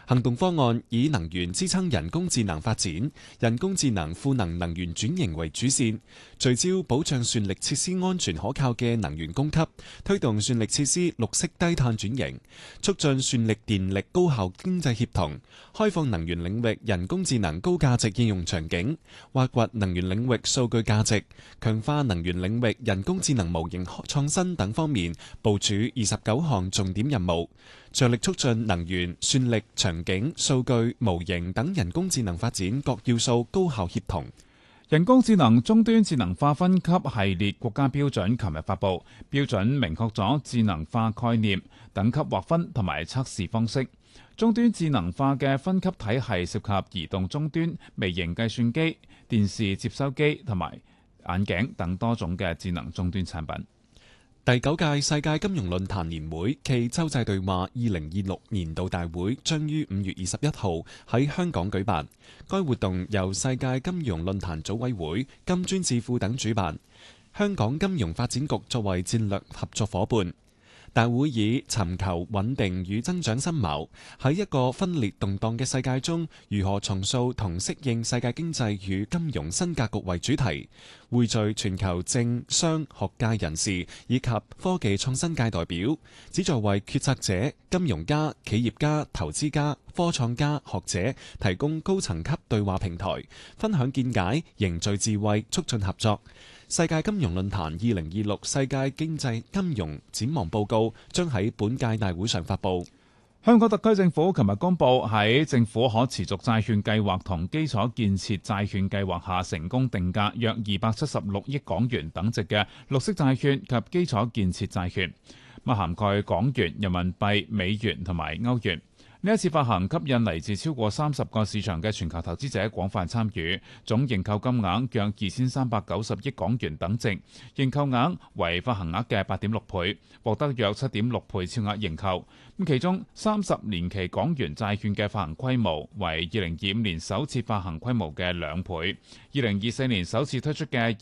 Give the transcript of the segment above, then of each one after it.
行動方案以能源支撐人工智能發展，人工智能賦能能源轉型為主線，聚焦保障算力設施安全可靠嘅能源供給，推動算力設施綠色低碳轉型，促進算力電力高效經濟協同，開放能源領域人工智能高價值應用場景，挖掘能源領域數據價值，強化能源領域人工智能模型創新等方面部署29項重點任務，着力促進能源、算力、場景、數據、模型等人工智能發展各要素高效協同。 人工智能終端智能化分級系列國家標準琴日發布，標準明確咗智能化概念、等級劃分同埋測試方式。終端智能化嘅分級體系涉及移動終端、微型計算機、電視接收機同埋眼鏡等多種嘅智能終端產品。 第9屆世界金融論壇年會暨洲際對話2026年度大會將於5月21號喺香港舉辦。該活動由世界金融論壇組委會、金磚智庫等主辦，香港金融發展局作為戰略合作夥伴。大會以尋求穩定與增長新謀，喺一個分裂動盪嘅世界中，如何重塑同適應世界經濟與金融新格局為主題，匯聚全球政商學界人士以及科技創新界代表，旨在為決策者、金融家、企業家、投資家、科創家、學者提供高層級對話平台，分享見解，凝聚智慧，促進合作。世界金融論壇2026世界經濟金融展望報告將喺本屆大會上發布。 香港特區政府琴日公布喺政府可持續債券計劃同基礎建設債券計劃下成功定價約276億港元等值嘅綠色債券及基礎建設債券，涵蓋港元、人民幣、美元同埋歐元。呢一次發行吸引嚟自超過30個市場嘅全球投資者廣泛參與，總認購金額約2390億港元等值，認購額為發行額嘅8.6倍，獲得約7.6倍超額認購。其中30年期港元債券嘅發行規模為2025年首次發行規模嘅2倍，2024年首次推出嘅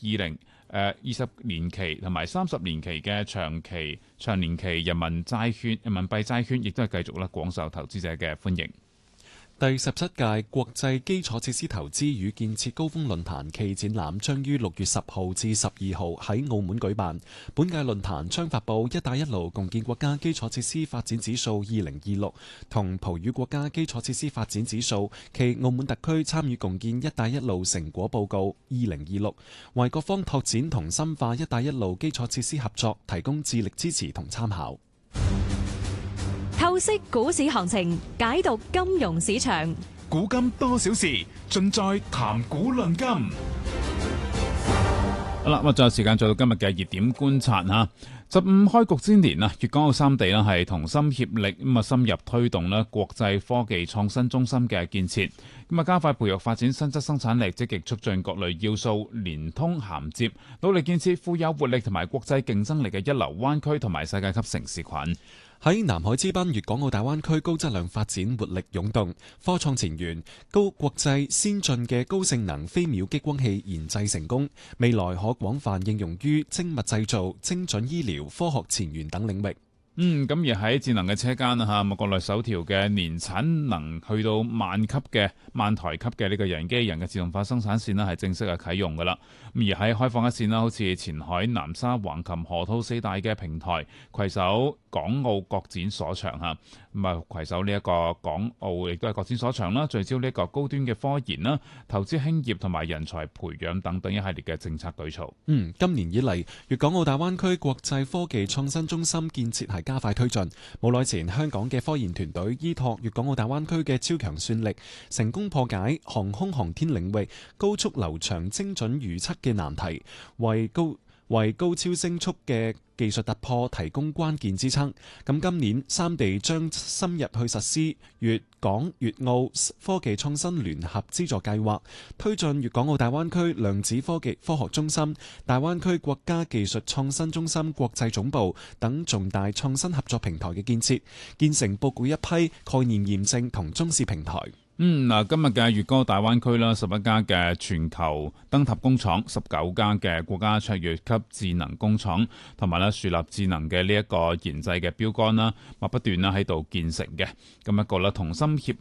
20年期同埋30年期嘅長年期人民幣債券亦都係繼續廣受投資者嘅歡迎。 第17屆國際基礎設施投資與建設高峰論壇暨展覽將於6月10號至12號喺澳門舉辦。本屆論壇將發布「一帶一路」共建國家基礎設施發展指數2026同葡語國家基礎設施發展指數暨澳門特區參與共建「一帶一路」成果報告2026，為各方拓展同深化「一帶一路」基礎設施合作提供致力支持同參考。 透析股市行情，解讀金融市場。 古今多少事，盡在談股論金。 好啦，咁再有時間做到今日嘅熱點觀察吓。15開局之年啊，粵港澳三地咧係同心協力咁深入推動咧國際科技創新中心嘅建設，加快培育發展新質生產力，積極促進各類要素連通銜接，努力建設富有活力同埋國際競爭力嘅一流灣區同埋世界級城市群。 喺南海之濱粵港澳大灣區高質量發展活力湧動，科創前沿高國際先進嘅高性能飛秒激光器研製成功，未來可廣泛應用於精密製造、精準醫療、科學前沿等領域。 咁而喺智能嘅車間啊，國內首條嘅年產能去到萬台級嘅呢個人機人嘅自動化生產線係正式啟用噶啦。而喺開放一線好似前海、南沙、橫琴、河套4大嘅平台，攜手港澳各展所長嚇，攜手呢一個港澳亦都係各展所長啦，聚焦呢一個高端嘅科研啦、投資興業同埋人才培養等等一系列嘅政策舉措。 今年以嚟，粵港澳大灣區國際科技創新中心建設係加快推進。冇耐前，香港嘅科研團隊依託粵港澳大灣區嘅超強算力，成功破解航空航天領域高速流暢精準預測嘅難題，為高超聲速嘅技術突破提供關鍵支撐。咁今年三地將深入去實施粵港粵澳科技創新聯合資助計劃，推進粵港澳大灣區量子科學中心、大灣區國家技術創新中心國際總部等重大創新合作平台嘅建設，建成佈局一批概念驗證同中試平台。 今日嘅粵港澳大灣區啦，11家嘅全球燈塔工廠，19家嘅國家卓越級智能工廠，同埋樹立智能嘅呢一個研製嘅標杆啦，不斷喺度建成嘅。咁一個同心協